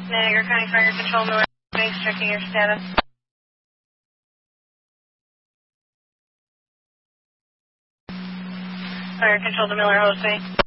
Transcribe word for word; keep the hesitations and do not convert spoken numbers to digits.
Niagara County Fire Control, Miller Banks, checking your status. Fire Control to Miller Jose.